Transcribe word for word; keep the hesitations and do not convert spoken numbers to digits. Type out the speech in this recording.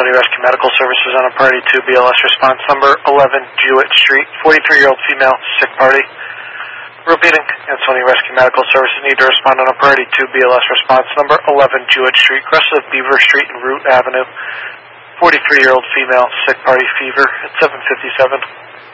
Ansonia Rescue Medical Services on a party to B L S response number eleven Jewett Street, forty-three-year-old female, sick party. Repeating, Ansonia Rescue Medical Services need to respond on a party to B L S response number eleven Jewett Street, crest of Beaver Street and Root Avenue. forty-three-year-old female, sick party, fever at seven fifty-seven.